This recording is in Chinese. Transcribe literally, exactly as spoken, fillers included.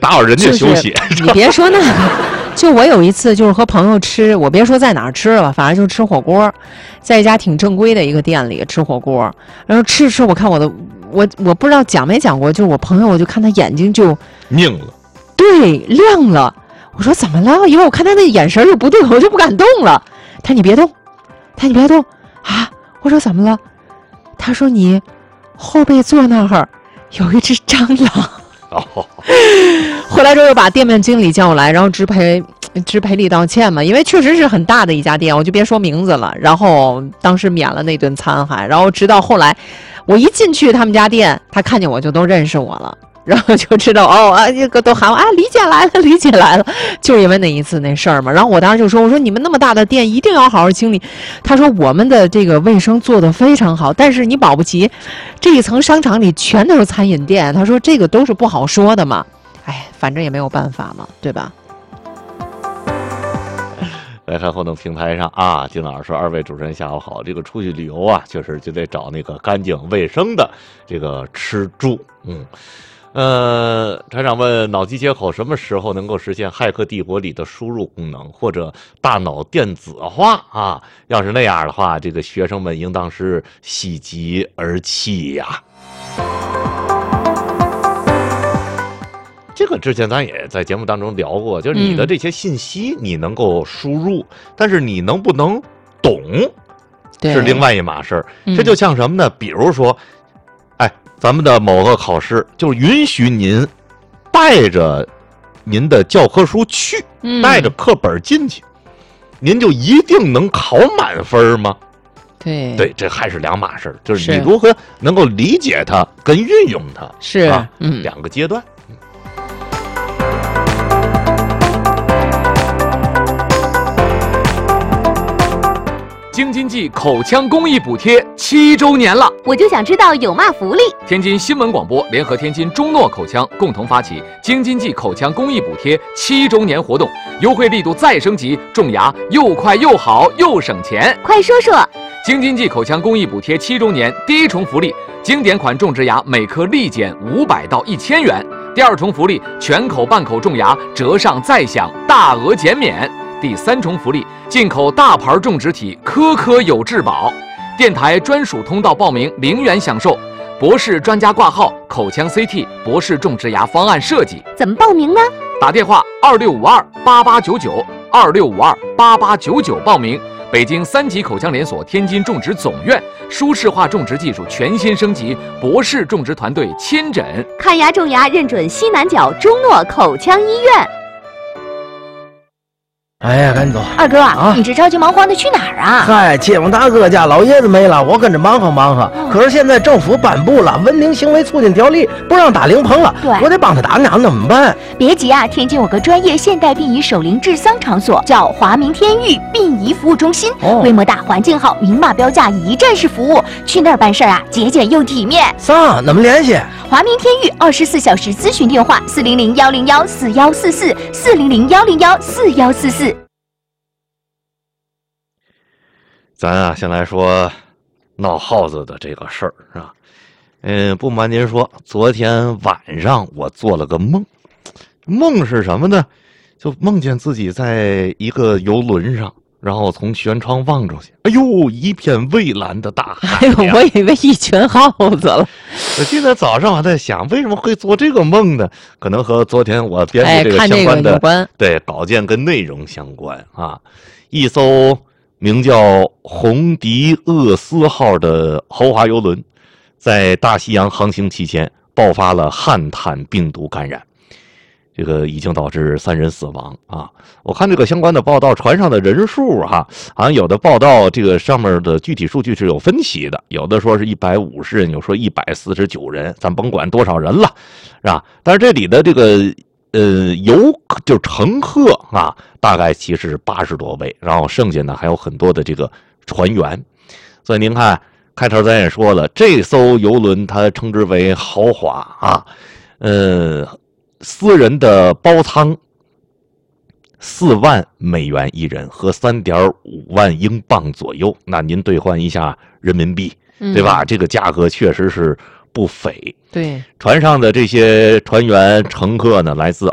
打扰人家休息。 就是、你别说那个，就我有一次就是和朋友吃，我别说在哪儿吃了，反正就吃火锅，在一家挺正规的一个店里吃火锅，然后吃吃，我看我的我我不知道讲没讲过，就是我朋友，我就看他眼睛就拧了， 对，亮了。我说怎么了？因为我看他那眼神就不对，我就不敢动了。他说你别动，他说你别动啊！我说怎么了？他说你后背坐那儿有一只蟑螂。 哦， 回来之后又把店面经理叫过来，然后直赔直赔礼道歉嘛，因为确实是很大的一家店，我就别说名字了。然后当时免了那顿餐还，然后直到后来我一进去他们家店，他看见我就都认识我了。然后就知道哦啊，这个都喊我啊，李姐来了，李姐来了，就是因为那一次那事儿嘛。然后我当时就说，我说你们那么大的店一定要好好清理。他说我们的这个卫生做得非常好，但是你保不齐这一层商场里全都是餐饮店，他说这个都是不好说的嘛。哎，反正也没有办法了，对吧？ 来看互动平台上啊，金老师说：“二位主持人下午好，这个出去旅游啊，确实就得找那个干净卫生的这个吃住。”嗯。呃，船长问脑机接口什么时候能够实现骇客帝国里的输入功能，或者大脑电子化啊？要是那样的话，这个学生们应当是喜极而泣呀。这个之前咱也在节目当中聊过，就是你的这些信息你能够输入，嗯、但是你能不能懂，是另外一码事儿。这就像什么呢？比如说。咱们的某个考试就允许您带着您的教科书去，嗯、带着课本进去，您就一定能考满分吗？ 对对，这还是两码事，就是你如何能够理解它跟运用它， 是啊， 嗯， 两个阶段。 京津冀口腔公益补贴七周年了， 我就想知道有嘛福利。 天津新闻广播联合天津中诺口腔共同发起京津冀口腔公益补贴七周年活动，优惠力度再升级，种牙又快又好又省钱。 快说说！ 京津冀口腔公益补贴七周年第一重福利，经典款种植牙每颗立减五百到一千元；第二重福利，全口半口种牙折上再享大额减免。第三重福利，进口大牌种植体，颗颗有质保。电台专属通道报名，零元享受。博士专家挂号，口腔 C T 博士种植牙方案设计。 怎么报名呢？ 打电话二六五二八八九九二六五二八八九九报名。北京三级口腔连锁天津种植总院，舒适化种植技术全新升级，博士种植团队亲诊看牙种牙，认准西南角中诺口腔医院。 哎呀，赶紧走！ 二哥啊，你这着急忙慌的去哪儿啊？ 嗨，街坊大哥家老爷子没了，我跟着忙活忙活。哦、可是现在政府颁布了《文明行为促进条例》，不让打灵棚了。 对， 我得帮他打呢，怎么办？ 别急啊，天津有个专业现代殡仪守灵治丧场所，叫华明天域殡仪服务中心，哦、规模大，环境好，明码标价，一站式服务。去那儿办事啊，节俭又体面。 啥？怎么联系？ 华明天域二十四小时咨询电话：四零零幺零幺四幺四四四零零幺零幺四幺四四。 咱啊，先来说闹耗子的这个事儿，是吧？嗯，不瞒您说，昨天晚上我做了个梦，梦是什么呢？就梦见自己在一个游轮上，然后从舷窗望出去，哎呦，一片蔚蓝的大海、啊。 哎呦，我以为一群耗子了。 我今天早上我在想，为什么会做这个梦呢？可能和昨天我编辑这个相关的、 哎、关对稿件跟内容相关啊。一艘名叫红迪厄斯号的豪华游轮，在大西洋航行期间爆发了汉坦病毒感染，这个已经导致三人死亡啊！我看这个相关的报道，船上的人数哈、啊，好像有的报道这个上面的具体数据是有分歧的，有的说是一百五十人，有说一百四十九人，咱甭管多少人了，是吧？但是这里的这个呃游就是乘客啊，大概其实是八十多位，然后剩下呢还有很多的这个船员，所以您看开头咱也说了，这艘游轮它称之为豪华啊，呃。私人的包舱四万美元一人，和三点五万英镑左右。那您兑换一下人民币，对吧？嗯、这个价格确实是不菲。 对， 船上的这些船员乘客呢，来自